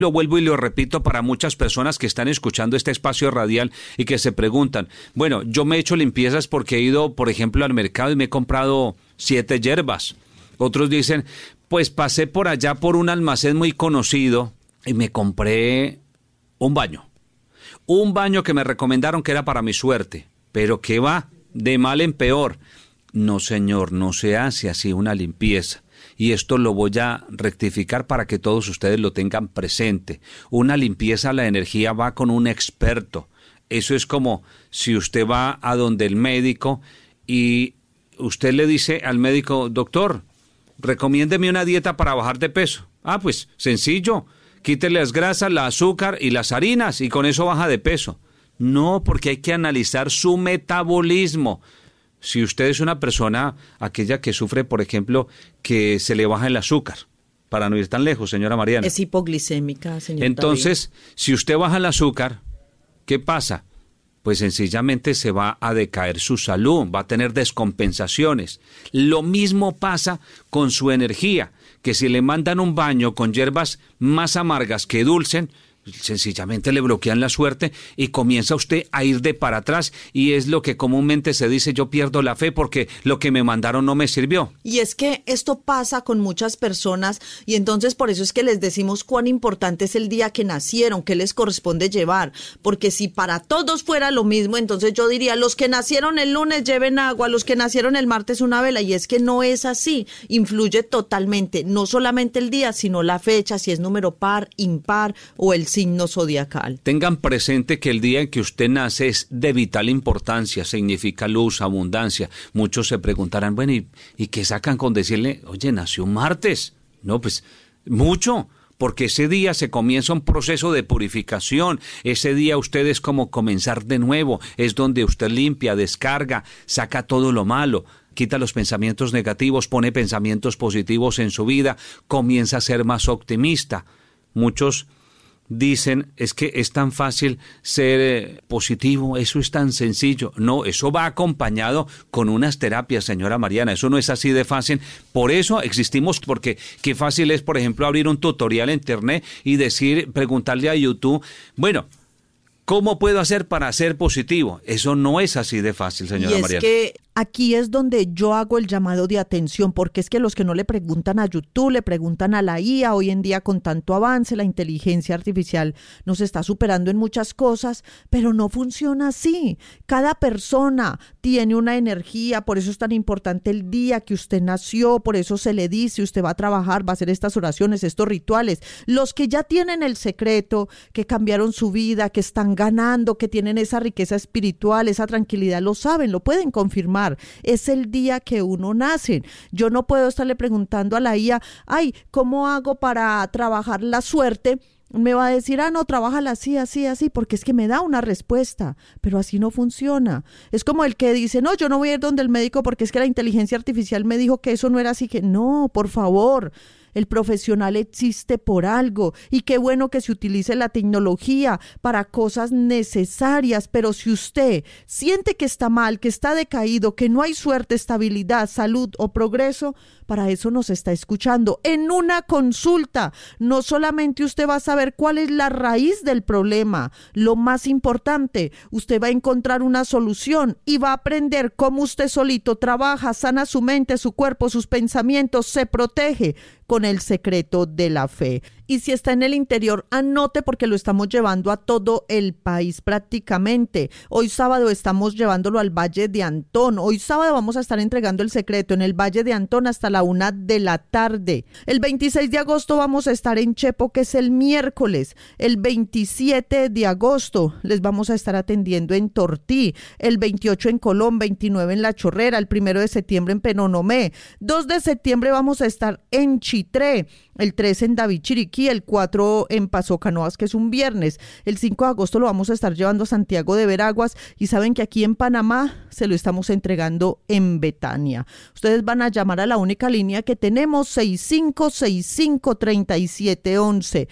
Lo vuelvo y lo repito para muchas personas que están escuchando este espacio radial y que se preguntan, bueno, yo me he hecho limpiezas porque he ido, por ejemplo, al mercado y me he comprado 7 hierbas. Otros dicen, pues pasé por allá por un almacén muy conocido y me compré un baño. Un baño que me recomendaron que era para mi suerte, pero que va de mal en peor. No, señor, no se hace así una limpieza. Y esto lo voy a rectificar para que todos ustedes lo tengan presente. Una limpieza, la energía va con un experto. Eso es como si usted va a donde el médico y usted le dice al médico, doctor, recomiéndeme una dieta para bajar de peso. Ah, pues sencillo, quítele las grasas, la azúcar y las harinas y con eso baja de peso. No, porque hay que analizar su metabolismo. Si usted es una persona, aquella que sufre, por ejemplo, que se le baja el azúcar, para no ir tan lejos, señora Mariana. Es hipoglicémica, señor. Entonces, si usted baja el azúcar, ¿qué pasa? Pues sencillamente se va a decaer su salud, va a tener descompensaciones. Lo mismo pasa con su energía, que si le mandan un baño con hierbas más amargas que dulces, sencillamente le bloquean la suerte y comienza usted a ir de para atrás y es lo que comúnmente se dice, yo pierdo la fe porque lo que me mandaron no me sirvió. Y es que esto pasa con muchas personas y entonces por eso es que les decimos cuán importante es el día que nacieron, qué les corresponde llevar, porque si para todos fuera lo mismo, entonces yo diría, los que nacieron el lunes lleven agua, los que nacieron el martes una vela, y es que no es así, influye totalmente, no solamente el día, sino la fecha, si es número par, impar o el signo zodiacal. Tengan presente que el día en que usted nace es de vital importancia, significa luz, abundancia. Muchos se preguntarán, bueno, ¿y qué sacan con decirle, oye, nació un martes? No, pues, mucho, porque ese día se comienza un proceso de purificación. Ese día usted es como comenzar de nuevo, es donde usted limpia, descarga, saca todo lo malo, quita los pensamientos negativos, pone pensamientos positivos en su vida, comienza a ser más optimista. Muchos dicen, es que es tan fácil ser positivo, eso es tan sencillo. No, eso va acompañado con unas terapias, señora Mariana, eso no es así de fácil. Por eso existimos, porque qué fácil es, por ejemplo, abrir un tutorial en internet y preguntarle a YouTube, bueno, ¿cómo puedo hacer para ser positivo? Eso no es así de fácil, señora Mariana. Y es que aquí es donde yo hago el llamado de atención, porque es que los que no le preguntan a YouTube, le preguntan a la IA, hoy en día con tanto avance, la inteligencia artificial nos está superando en muchas cosas, pero no funciona así. Cada persona tiene una energía, por eso es tan importante el día que usted nació, por eso se le dice, usted va a trabajar, va a hacer estas oraciones, estos rituales. Los que ya tienen el secreto, que cambiaron su vida, que están ganando, que tienen esa riqueza espiritual, esa tranquilidad, lo saben, lo pueden confirmar. Es el día que uno nace. Yo no puedo estarle preguntando a la IA, ay, ¿cómo hago para trabajar la suerte? Me va a decir, no, trabájala así, así, así, porque es que me da una respuesta, pero así no funciona. Es como el que dice, no, yo no voy a ir donde el médico porque es que la inteligencia artificial me dijo que eso no era así, que no, por favor. El profesional existe por algo y qué bueno que se utilice la tecnología para cosas necesarias, pero si usted siente que está mal, que está decaído, que no hay suerte, estabilidad, salud o progreso, para eso nos está escuchando. En una consulta, no solamente usted va a saber cuál es la raíz del problema, lo más importante, usted va a encontrar una solución y va a aprender cómo usted solito trabaja, sana su mente, su cuerpo, sus pensamientos, se protege con el secreto de la fe. Y si está en el interior, anote porque lo estamos llevando a todo el país prácticamente. Hoy sábado estamos llevándolo al Valle de Antón. Hoy sábado vamos a estar entregando el secreto en el Valle de Antón hasta la 1 de la tarde. El 26 de agosto vamos a estar en Chepo, que es el miércoles. El 27 de agosto les vamos a estar atendiendo en Tortí. El 28 en Colón, 29 en La Chorrera. El 1 de septiembre en Penonomé. 2 de septiembre vamos a estar en Chitré. El 3 en David Chiriquí, el 4 en Paso Canoas, que es un viernes. El 5 de agosto lo vamos a estar llevando a Santiago de Veraguas y saben que aquí en Panamá se lo estamos entregando en Betania. Ustedes van a llamar a la única línea que tenemos, 6565-3711,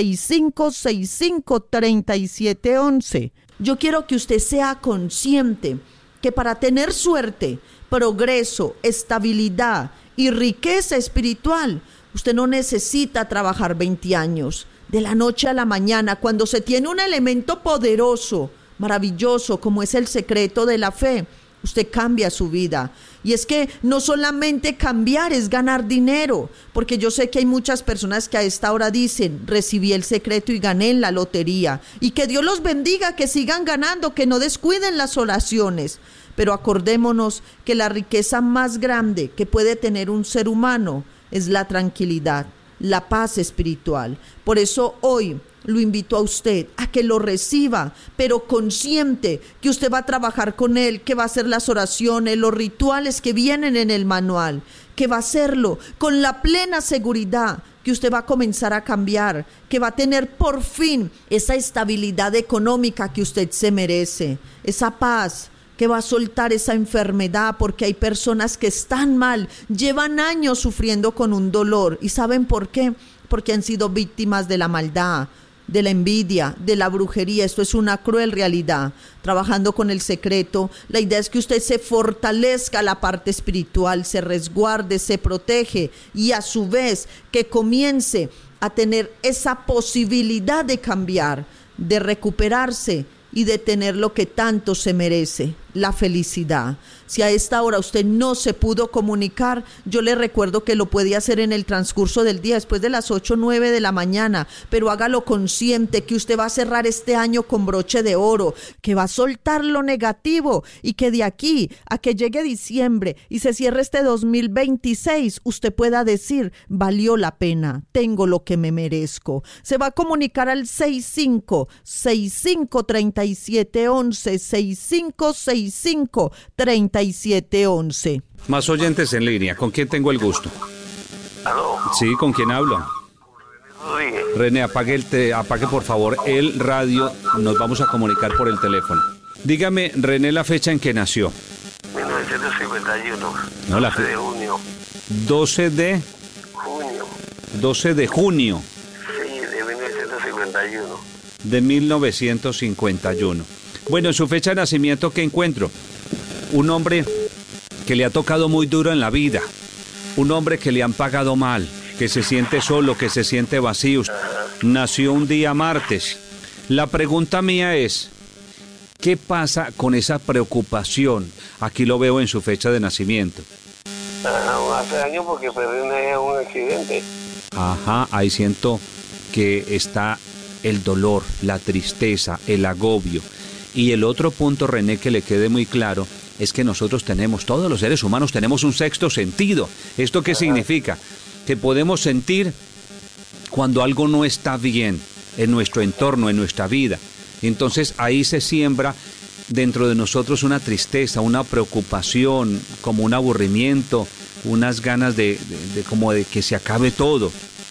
6565-3711. Yo quiero que usted sea consciente que para tener suerte, progreso, estabilidad y riqueza espiritual, usted no necesita trabajar 20 años, de la noche a la mañana, cuando se tiene un elemento poderoso, maravilloso, como es el secreto de la fe, usted cambia su vida. Y es que no solamente cambiar es ganar dinero, porque yo sé que hay muchas personas que a esta hora dicen, recibí el secreto y gané en la lotería. Y que Dios los bendiga, que sigan ganando, que no descuiden las oraciones. Pero acordémonos que la riqueza más grande que puede tener un ser humano es la tranquilidad, la paz espiritual. Por eso hoy lo invito a usted a que lo reciba, pero consciente que usted va a trabajar con él, que va a hacer las oraciones, los rituales que vienen en el manual, que va a hacerlo con la plena seguridad que usted va a comenzar a cambiar, que va a tener por fin esa estabilidad económica que usted se merece, esa paz, que va a soltar esa enfermedad, porque hay personas que están mal, llevan años sufriendo con un dolor. ¿Y saben por qué? Porque han sido víctimas de la maldad, de la envidia, de la brujería. Esto es una cruel realidad. Trabajando con el secreto, la idea es que usted se fortalezca la parte espiritual, se resguarde, se protege y a su vez que comience a tener esa posibilidad de cambiar, de recuperarse y de tener lo que tanto se merece, la felicidad. Si a esta hora usted no se pudo comunicar, yo le recuerdo que lo puede hacer en el transcurso del día, después de las 8 o 9 de la mañana, pero hágalo consciente que usted va a cerrar este año con broche de oro, que va a soltar lo negativo y que de aquí a que llegue diciembre y se cierre este 2026, usted pueda decir, valió la pena, tengo lo que me merezco. Se va a comunicar al 65-3711, Más oyentes en línea. ¿Con quién tengo el gusto? ¿Aló? Sí, ¿con quién hablo? René, apague por favor el radio. Nos vamos a comunicar por el teléfono. Dígame, René, la fecha en que nació. 1951. No, 12 de junio. 12 de Junio. 12 de junio Sí, de 1951. de 1951. Bueno, en su fecha de nacimiento, ¿qué encuentro? Un hombre que le ha tocado muy duro en la vida. Un hombre que le han pagado mal, que se siente solo, que se siente vacío. Nació un día martes. La pregunta mía es, ¿qué pasa con esa preocupación? Aquí lo veo en su fecha de nacimiento. Hace años porque perdí un accidente. Ajá, ahí siento que está el dolor, la tristeza, el agobio. Y el otro punto, René, que le quede muy claro, es que nosotros tenemos, todos los seres humanos tenemos un sexto sentido. ¿Esto qué significa? Que podemos sentir cuando algo no está bien en nuestro entorno, en nuestra vida. Entonces ahí se siembra dentro de nosotros una tristeza, una preocupación, como un aburrimiento, unas ganas de que se acabe todo.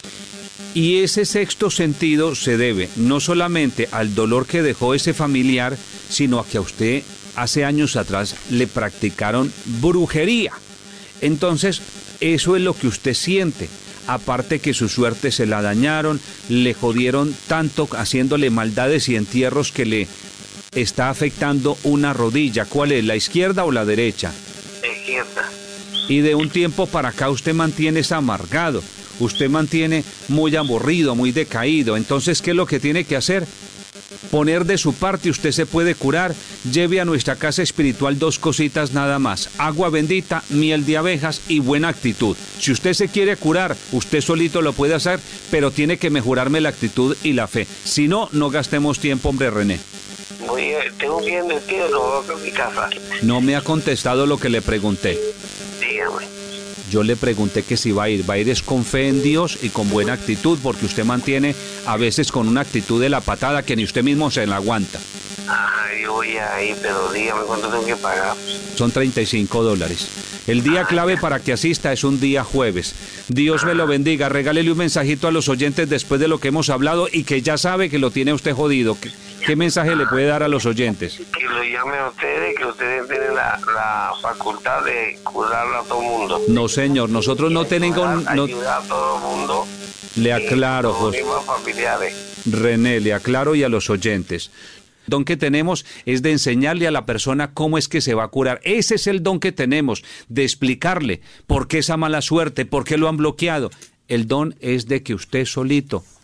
Y ese sexto sentido se debe no solamente al dolor que dejó ese familiar, sino a que a usted hace años atrás le practicaron brujería. Entonces, eso es lo que usted siente. Aparte que su suerte se la dañaron, le jodieron tanto haciéndole maldades y entierros que le está afectando una rodilla. ¿Cuál es, la izquierda o la derecha? La izquierda. Y de un tiempo para acá usted mantiene amargado. Usted mantiene muy aburrido, muy decaído. Entonces, ¿qué es lo que tiene que hacer? Poner de su parte, usted se puede curar. Lleve a nuestra casa espiritual 2 cositas nada más: agua bendita, miel de abejas y buena actitud. Si usted se quiere curar, usted solito lo puede hacer, pero tiene que mejorarme la actitud y la fe. Si no, no gastemos tiempo, hombre, René. Tengo bien vestido, lo voy a mi casa. No me ha contestado lo que le pregunté. Dígame. Yo le pregunté que si va a ir es con fe en Dios y con buena actitud, porque usted mantiene a veces con una actitud de la patada que ni usted mismo se la aguanta. Yo voy a ir, pero dígame cuánto tengo que pagar. Son $35. El día clave para que asista es un día jueves. Dios me lo bendiga. Regálele un mensajito a los oyentes después de lo que hemos hablado y que ya sabe que lo tiene usted jodido. ¿Qué mensaje le puede dar a los oyentes? Que lo llamen a ustedes, que ustedes tienen la facultad de curarlo a todo el mundo. No, señor, nosotros no tenemos... Ayudar a todo el mundo. Le aclaro, José. Familiares. René, le aclaro y a los oyentes. El don que tenemos es de enseñarle a la persona cómo es que se va a curar. Ese es el don que tenemos, de explicarle por qué esa mala suerte, por qué lo han bloqueado. El don es de que usted solito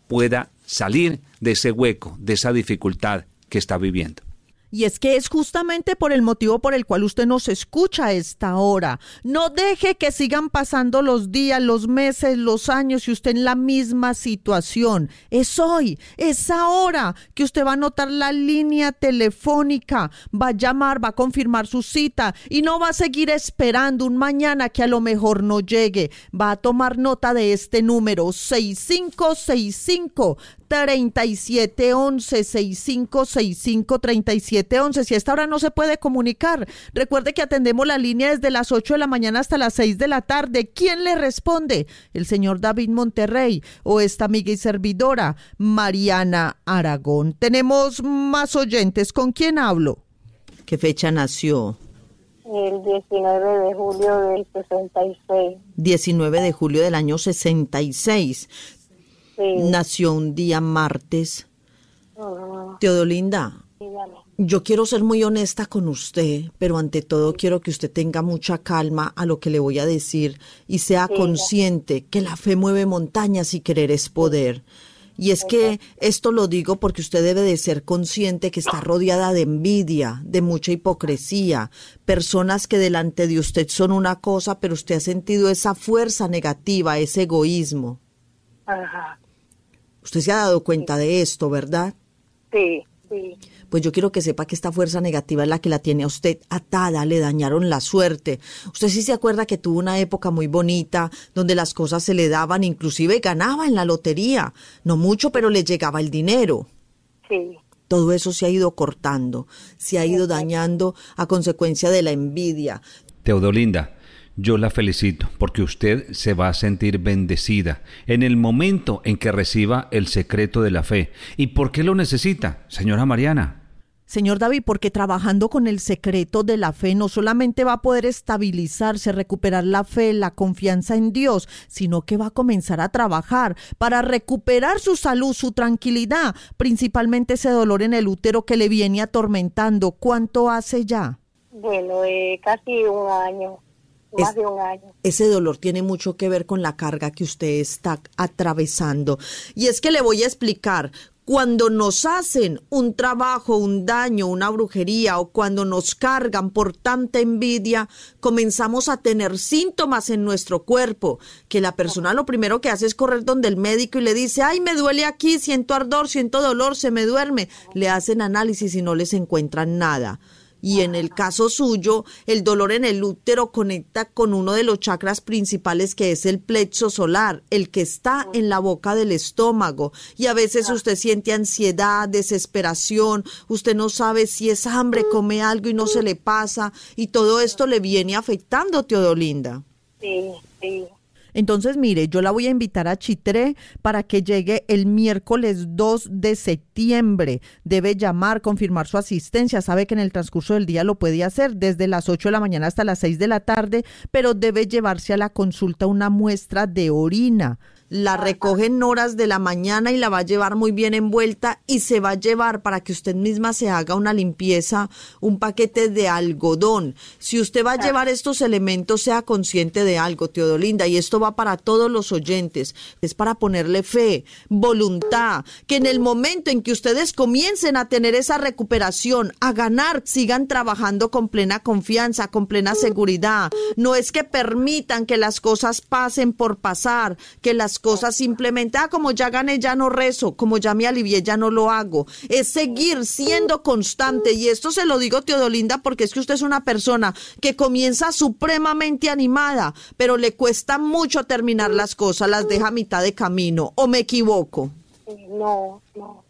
pueda salir de ese hueco, de esa dificultad que está viviendo. Y es que es justamente por el motivo por el cual usted nos escucha a esta hora. No deje que sigan pasando los días, los meses, los años y usted en la misma situación. Es hoy, es ahora que usted va a anotar la línea telefónica, va a llamar, va a confirmar su cita y no va a seguir esperando un mañana que a lo mejor no llegue. Va a tomar nota de este número 6565-3711, 6565-3711. Si a esta hora no se puede comunicar, recuerde que atendemos la línea desde las 8 de la mañana hasta las 6 de la tarde. ¿Quién le responde? El señor David Monterrey o esta amiga y servidora, Mariana Aragón. Tenemos más oyentes. ¿Con quién hablo? ¿Qué fecha nació? El 19 de julio del 66. 19 de julio del año 66. Sí. Nació un día martes. Teodolinda, Dígame. yo quiero ser muy honesta con usted, pero ante todo quiero que usted tenga mucha calma a lo que le voy a decir y sea consciente que la fe mueve montañas y querer es poder. Y es que esto lo digo porque usted debe de ser consciente que está rodeada de envidia, de mucha hipocresía, personas que delante de usted son una cosa, pero usted ha sentido esa fuerza negativa, ese egoísmo. Ajá. Usted se ha dado cuenta de esto, ¿verdad? Sí, sí. Pues yo quiero que sepa que esta fuerza negativa es la que la tiene a usted atada, le dañaron la suerte. Usted sí se acuerda que tuvo una época muy bonita, donde las cosas se le daban, inclusive ganaba en la lotería. No mucho, pero le llegaba el dinero. Sí. Todo eso se ha ido cortando, se ha ido dañando a consecuencia de la envidia. Teodolinda, yo la felicito porque usted se va a sentir bendecida en el momento en que reciba el secreto de la fe. ¿Y por qué lo necesita, señora Mariana? Señor David, porque trabajando con el secreto de la fe no solamente va a poder estabilizarse, recuperar la fe, la confianza en Dios, sino que va a comenzar a trabajar para recuperar su salud, su tranquilidad, principalmente ese dolor en el útero que le viene atormentando. ¿Cuánto hace ya? Bueno, casi un año, más de un año. Ese dolor tiene mucho que ver con la carga que usted está atravesando. Y es que le voy a explicar. Cuando nos hacen un trabajo, un daño, una brujería o cuando nos cargan por tanta envidia, comenzamos a tener síntomas en nuestro cuerpo, que la persona lo primero que hace es correr donde el médico y le dice, ay, me duele aquí, siento ardor, siento dolor, se me duerme. Le hacen análisis y no les encuentran nada. Y en el caso suyo, el dolor en el útero conecta con uno de los chakras principales que es el plexo solar, el que está en la boca del estómago. Y a veces usted siente ansiedad, desesperación, usted no sabe si es hambre, come algo y no se le pasa. Y todo esto le viene afectando, Teodolinda. Sí, sí. Entonces, mire, yo la voy a invitar a Chitré para que llegue el miércoles 2 de septiembre. Debe llamar, confirmar su asistencia. Sabe que en el transcurso del día lo puede hacer desde las 8 de la mañana hasta las 6 de la tarde, pero debe llevarse a la consulta una muestra de orina. La recoge en horas de la mañana y la va a llevar muy bien envuelta y se va a llevar para que usted misma se haga una limpieza, un paquete de algodón. Si usted va a llevar estos elementos, sea consciente de algo, Teodolinda, y esto va para todos los oyentes. Es para ponerle fe, voluntad, que en el momento en que ustedes comiencen a tener esa recuperación, a ganar, sigan trabajando con plena confianza, con plena seguridad. No es que permitan que las cosas pasen por pasar, que las cosas simplemente, como ya gané, ya no rezo, como ya me alivié, ya no lo hago. Es seguir siendo constante, y esto se lo digo, Teodolinda, porque es que usted es una persona que comienza supremamente animada, pero le cuesta mucho terminar las cosas, las deja a mitad de camino, ¿o me equivoco? No,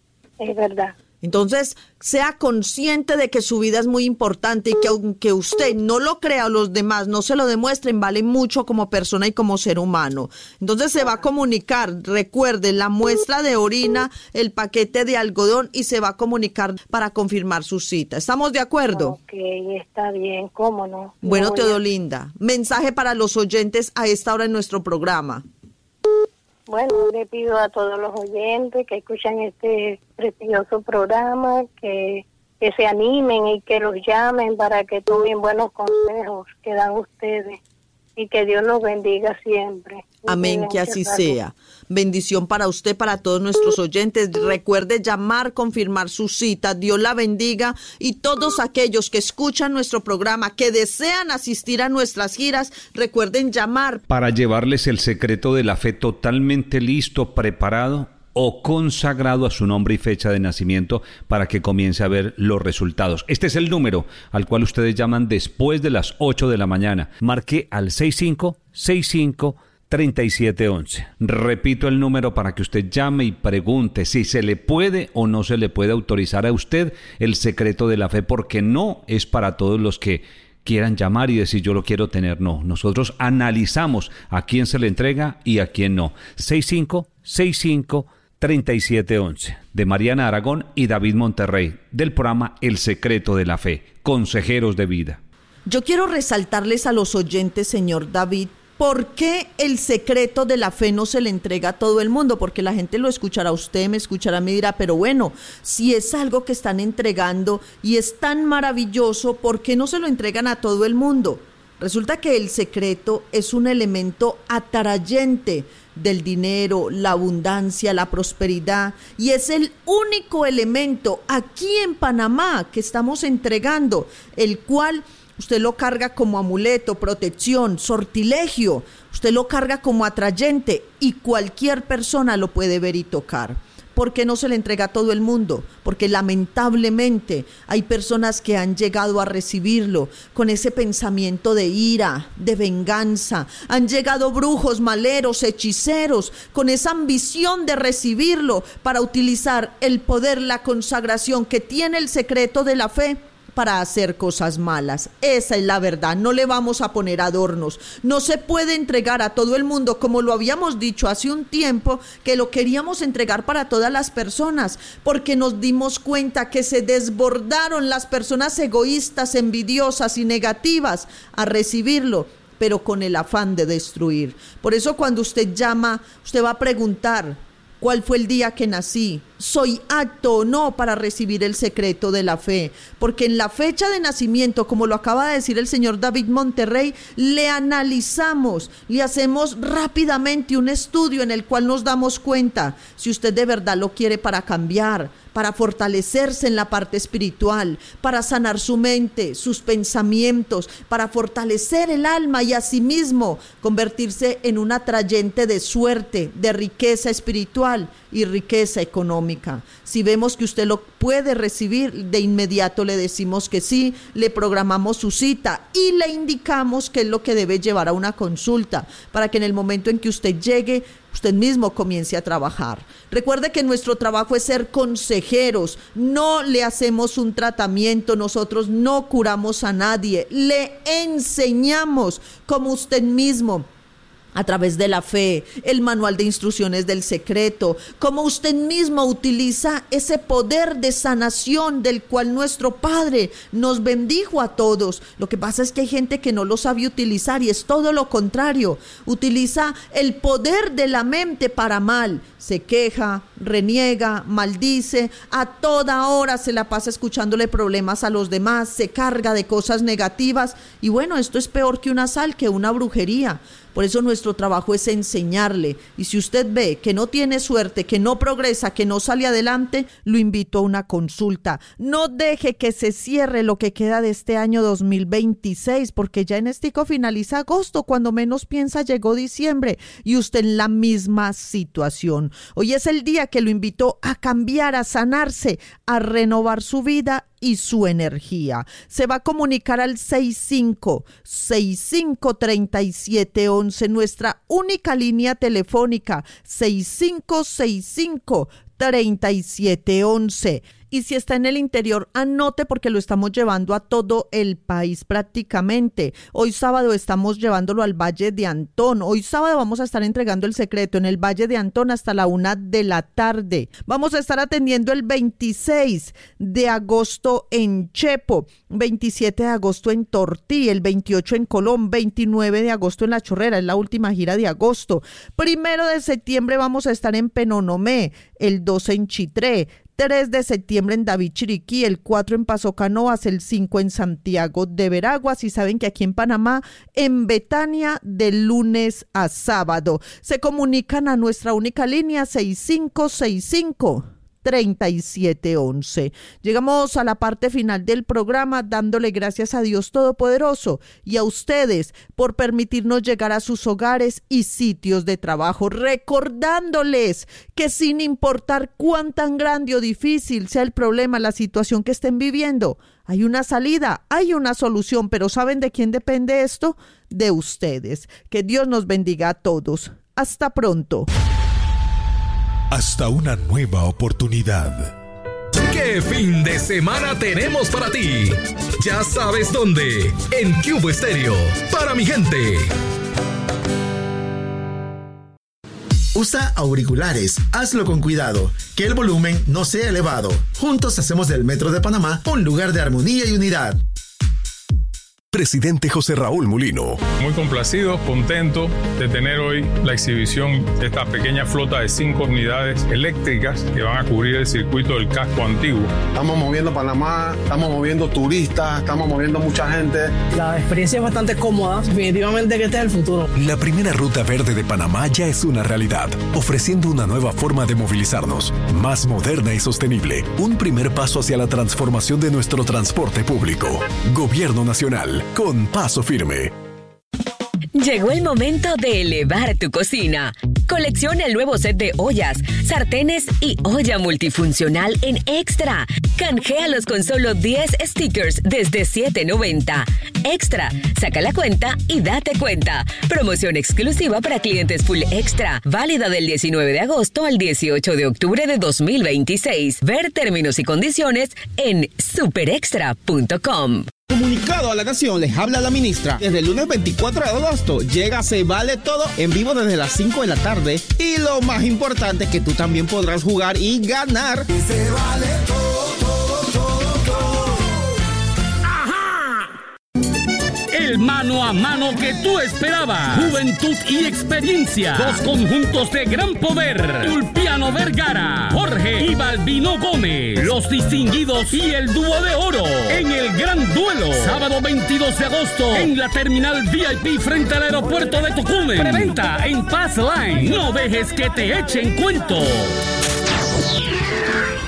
es verdad. Entonces, sea consciente de que su vida es muy importante y que aunque usted no lo crea o los demás no se lo demuestren, vale mucho como persona y como ser humano. Entonces se va a comunicar, recuerde, la muestra de orina, el paquete de algodón y se va a comunicar para confirmar su cita. ¿Estamos de acuerdo? Ok, está bien, ¿cómo no? Bueno, Teodolinda, mensaje para los oyentes a esta hora en nuestro programa. Bueno, le pido a todos los oyentes que escuchan este precioso programa que se animen y que los llamen para que tomen buenos consejos que dan ustedes. y que Dios los bendiga siempre. Amén, que así sea. Bendición para usted, para todos nuestros oyentes. Recuerde llamar, confirmar su cita. Dios la bendiga. Y todos aquellos que escuchan nuestro programa, que desean asistir a nuestras giras, recuerden llamar. Para llevarles el secreto de la fe totalmente listo, preparado o consagrado a su nombre y fecha de nacimiento para que comience a ver los resultados. Este es el número al cual ustedes llaman después de las 8 de la mañana. Marque al 6565-3711. Repito el número para que usted llame y pregunte si se le puede o no se le puede autorizar a usted el secreto de la fe, porque no es para todos los que quieran llamar y decir yo lo quiero tener. No, nosotros analizamos a quién se le entrega y a quién no. 6565-3711 de Mariana Aragón y David Monterrey, del programa El Secreto de la Fe, consejeros de vida. Yo quiero resaltarles a los oyentes, señor David, ¿por qué el secreto de la fe no se le entrega a todo el mundo? Porque la gente lo escuchará a usted, me escuchará, me dirá, pero bueno, si es algo que están entregando y es tan maravilloso, ¿por qué no se lo entregan a todo el mundo? Resulta que el secreto es un elemento atrayente del dinero, la abundancia, la prosperidad, y es el único elemento aquí en Panamá que estamos entregando, el cual usted lo carga como amuleto, protección, sortilegio, usted lo carga como atrayente y cualquier persona lo puede ver y tocar. ¿Por qué no se le entrega a todo el mundo? Porque lamentablemente hay personas que han llegado a recibirlo con ese pensamiento de ira, de venganza. Han llegado brujos, maleros, hechiceros, con esa ambición de recibirlo para utilizar el poder, la consagración que tiene el secreto de la fe para hacer cosas malas. Esa es la verdad, no le vamos a poner adornos. No se puede entregar a todo el mundo, como lo habíamos dicho hace un tiempo, que lo queríamos entregar para todas las personas, porque nos dimos cuenta que se desbordaron las personas egoístas, envidiosas y negativas a recibirlo, pero con el afán de destruir. Por eso cuando usted llama, usted va a preguntar: ¿cuál fue el día que nací? ¿Soy apto o no para recibir el secreto de la fe? Porque en la fecha de nacimiento, como lo acaba de decir el señor David Monterrey, le analizamos, le hacemos rápidamente un estudio en el cual nos damos cuenta si usted de verdad lo quiere para cambiar, para fortalecerse en la parte espiritual, para sanar su mente, sus pensamientos, para fortalecer el alma y asimismo convertirse en un atrayente de suerte, de riqueza espiritual y riqueza económica. Si vemos que usted lo puede recibir, de inmediato le decimos que sí, le programamos su cita y le indicamos qué es lo que debe llevar a una consulta para que en el momento en que usted llegue, usted mismo comience a trabajar. Recuerde que nuestro trabajo es ser consejeros, no le hacemos un tratamiento, nosotros no curamos a nadie, le enseñamos como usted mismo, a través de la fe, el manual de instrucciones del secreto, cómo usted mismo utiliza ese poder de sanación del cual nuestro Padre nos bendijo a todos. Lo que pasa es que hay gente que no lo sabe utilizar y es todo lo contrario. Utiliza el poder de la mente para mal. Se queja, reniega, maldice, a toda hora se la pasa escuchándole problemas a los demás, se carga de cosas negativas y bueno, esto es peor que una sal, que una brujería. Por eso nuestro trabajo es enseñarle, y si usted ve que no tiene suerte, que no progresa, que no sale adelante, lo invito a una consulta. No deje que se cierre lo que queda de este año 2026, porque ya en estico finaliza agosto, cuando menos piensa llegó diciembre, y usted en la misma situación. Hoy es el día que lo invito a cambiar, a sanarse, a renovar su vida y su energía. Se va a comunicar al 6565-3711, nuestra única línea telefónica, 6565-3711. Y si está en el interior, anote porque lo estamos llevando a todo el país prácticamente. Hoy sábado estamos llevándolo al Valle de Antón. Hoy sábado vamos a estar entregando el secreto en el Valle de Antón hasta la 1 de la tarde. Vamos a estar atendiendo el 26 de agosto en Chepo, 27 de agosto en Tortí, el 28 en Colón, 29 de agosto en La Chorrera, es la última gira de agosto. 1 de septiembre vamos a estar en Penonomé, el 12 en Chitré, 3 de septiembre en David Chiriquí, el 4 en Paso Canoas, el 5 en Santiago de Veraguas, y saben que aquí en Panamá, en Betania, de lunes a sábado. Se comunican a nuestra única línea 6565-3711. Llegamos a la parte final del programa dándole gracias a Dios Todopoderoso y a ustedes por permitirnos llegar a sus hogares y sitios de trabajo, recordándoles que sin importar cuán tan grande o difícil sea el problema, la situación que estén viviendo, hay una salida, hay una solución, pero ¿saben de quién depende esto? De ustedes. Que Dios nos bendiga a todos. Hasta pronto. Hasta una nueva oportunidad. ¿Qué fin de semana tenemos para ti? Ya sabes dónde. En Cubo Estéreo. Para mi gente. Usa auriculares. Hazlo con cuidado. Que el volumen no sea elevado. Juntos hacemos del Metro de Panamá un lugar de armonía y unidad. Presidente José Raúl Mulino. Muy complacido, contento de tener hoy la exhibición de esta pequeña flota de 5 unidades eléctricas que van a cubrir el circuito del casco antiguo. Estamos moviendo Panamá, estamos moviendo turistas, estamos moviendo mucha gente. La experiencia es bastante cómoda, definitivamente que este es el futuro. La primera ruta verde de Panamá ya es una realidad, ofreciendo una nueva forma de movilizarnos, más moderna y sostenible. Un primer paso hacia la transformación de nuestro transporte público. Gobierno Nacional. Con paso firme. Llegó el momento de elevar tu cocina. Colecciona el nuevo set de ollas, sartenes y olla multifuncional en Extra. Canjealos con solo 10 stickers desde $7.90. Extra, saca la cuenta y date cuenta. Promoción exclusiva para clientes Full Extra. Válida del 19 de agosto al 18 de octubre de 2026. Ver términos y condiciones en superextra.com. Comunicado a la Nación, les habla la ministra. Desde el lunes 24 de agosto llega Se Vale Todo en vivo desde las 5 de la tarde. Y lo más importante es que tú también podrás jugar y ganar. Se vale todo, todo, todo, todo. ¡Ajá! El mano a mano que tú esperabas. Juventud y experiencia. Dos conjuntos de gran poder. Ulpiano Vergara, Jorge y Balbino Gómez. Los distinguidos y el dúo de oro. En el gran duelo. Sábado 22 de agosto. En la terminal VIP frente al aeropuerto de Tocumen. Preventa en Pass Line. No dejes que te echen cuento.